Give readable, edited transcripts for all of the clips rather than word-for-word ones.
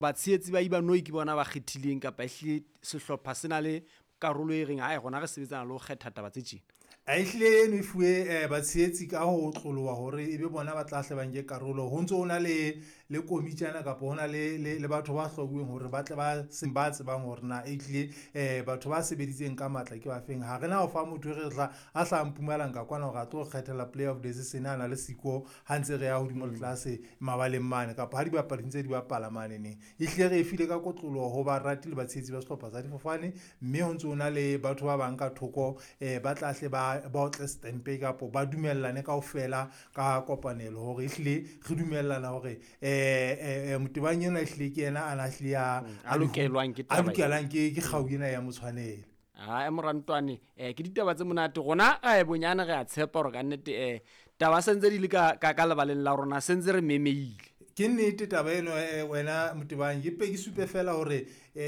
batshehetsi ba Ibanoi ke bona ba kgethileng kapa ehlile sehlopha sena le karolo e reng gona re sebetsana le ho kgetha taba tse tjena? a ehlile eno e fuwe batshehetsi ka ho tloloha hore ebe bona ba tla hle ba nke karolo ho ntso ona le komitjana kapa hona le batho ba hlokuweng hore ba tle ba tsebang hore na ehlile batho ba sebeditseng ka matla ke ba feng. Ha rena ho fa motho re tla a hla mpumalang ka kwana hore a tlo kgethela player of the season a na le siko ha ntse re ya hodimo le tlase mabaleng mane kapa ha dibapadi ntse di bapala mane ne ehlile re file ka kotloloho ho ba rati le batshehetsi ba sehlopha sa difofane, mme ho ntso ona le batho ba bang ka thoko ba tla hle ba otle stempe kapo ba dumellane kaofela ka kopanelo hore ehlile re dumellana hore Motebang ena ehlile ke yena a hlile a lokelwang ke kgau ena ya motshwanele. Morantwane ke ditaba tse monate gona bonyane re a tshepa hore ka nnete taba sentse di le ka lebaleng la rona sentse re memeile. Ke nnete taba eno wena Motebang ke supe fela hore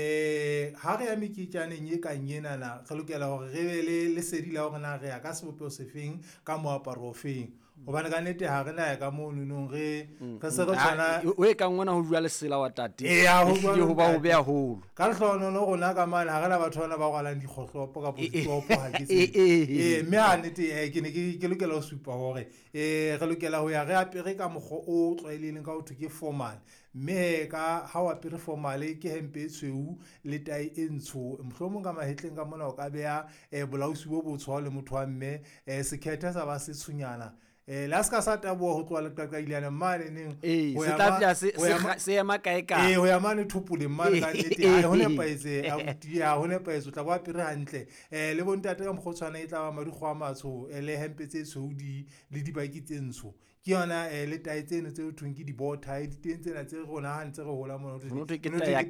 ha re ya meketjaneng e kang enana re lokela hore re be le lesedi la hore na re ya ka sebopeo se feng ka moaparo o feng, hobane ka nnete ha re na ya ka moo nonong re se re tshwana o e kang ngwana ho jwa lesela wa tate ho ba ho beha holo ka lehlohonolo rona ka mane ha rena batho bana ba rwalang dikgohlopo kapo ditopo ha ke tsebe mme ha nnete ke ne ke lokela ho supa hore re lokela ho ya re apere ka mokgwa o tlwaelehileng ka ho ke formal, mme ka ha o apere formal ke hempe e tshweu le tai e ntsho, mohlomong ka mahetleng ka mona o ka beha bolausi bo botsho le motho wa mme sekhethe sa ba se tshonyana la ska sa taboa ho tloa le qaqailana mane neng ho ya se ema kae ho ya mane thopole mane ka nnete ha ho nepaetse ha ho nepaetse o tla ba apere hantle le bontate ka mokgotshwana e tla ba madikgo a matsho le hempe tse tshweu le dibaki tse ntsho ke yona le tae tseno tse thweng ke di-bow-tie diteng tsena tse rona ha ntse re hola mona ho ke tae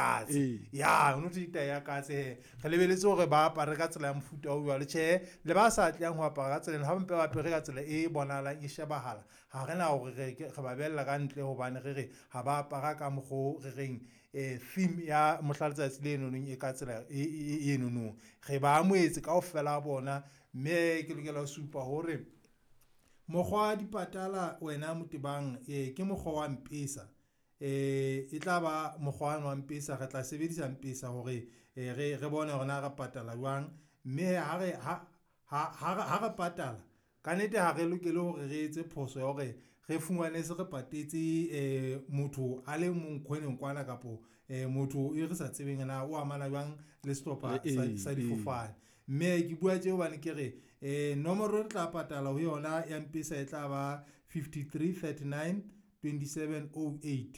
ya katse re lebeletse hore ba apare ka tsela ya mofuta o jwale tjhe le ba sa tlang ho apara ka tsela ha mpe ba apere ka tsela e bonahalang e shebahala ha rena hore re ba bella ka ntle hobane re ha ba apara ka mokgo re reng theme ya mohlalotsatsi le nonong e ka tsela e nonong re ba amoetse kaofela bona, mme ke lokela ho supa hore mokgwa wa dipatala wena Motebang ke mokgwa wa mpesa e tla ba mokgwa wa mpesa re tla sebedisa mpesa hore re bone hore na re patala jwang, mme ha re patala ka nnete ha re lokele hore re etse phoso ya hore re fumane se re patetse motho a le mong khweneng kwana kapo motho e re sa tsebeng na o amana jwang le sehlopha sa difofane. Mme ke bua tjeo bane ke re nomoro re tla patala ho yona ya mpesa e tla ba 5339 2708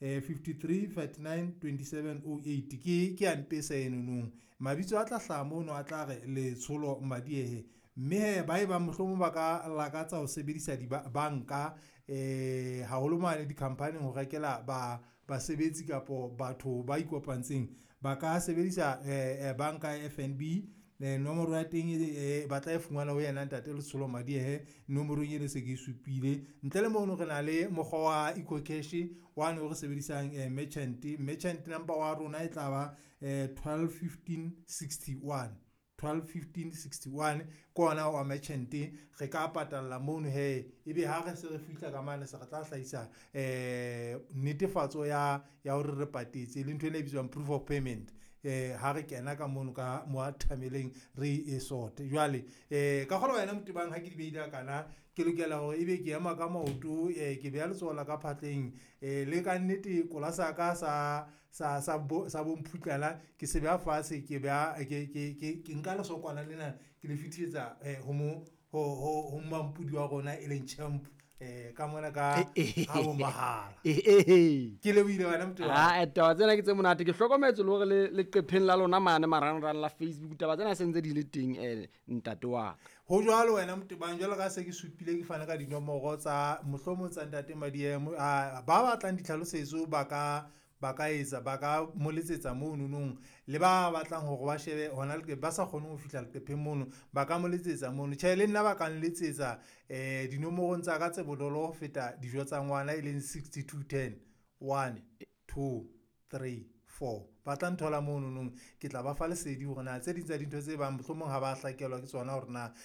5339 2708 ke ya mpesa eno nong mabitso a tla hlaha mono a tla re Letsholo Madiehe, mme ba eba mohlomong ba ka lakatsa ho sebedisa dibanka haholo mane di-company ho rekela basebetsi kapo batho ba ikopantseng ba ka sebedisa banka ya FNB. Nomoro ya teng ba tla e fumana ho yena ntate Letsholo Madiehe, nomoro e se ke supile ntle le mono re na le mokgwa wa ecocash one o re sebedisang merchant number wa rona e tla ba 121561 121561 kona wa merchant re ka patalla mono ebe ha re se re fihla ka mane se re tla hlahisa netefatso ya hore re patetse le ntho e bitswang proof of payment ha re kena ka mono ka mo athameleng re e sort jwale ka kgolo wena Motebang ha ke di beile kana ke lokela hore ebe ke ema ka maoto ke beha letsola ka phatleng le ka nnete kolasa ka sa bomphutlana ke se beha fatshe ke beha ke nka le sokwana lena ke le fitisetsa ho mampudi wa rona e leng champ ka mona ka ha bo mahala ke le buile wena Motebang taba tsena ke tse monate ke hlokometse le hore le qepheng la lona mane marangrang la Facebook taba tsena sentse di le teng ntate wa ho jwalo wena Motebang jwalo ka se ke supile ke fana ka dinomoro tsa mohlomong tsa ntate Madiehe ba batlang ditlhalosetso ba ka mo letsetsa mono nong le ba batlang hore ba shebe hona le ba sa kgone ho fihla leqepheng mono ba ka mo letsetsa mono tjhe le nna ba ka nletsetsa dinomorong tsa ka tse bonolo ho feta dijo tsa ngwana e leng 6210 1 2 3 4 ba tla nthola mono nong ke tla ba fa lesedi hore na tse ding tsa dintho tse ba mohlomong ha ba hlakelwa ke tsona hore na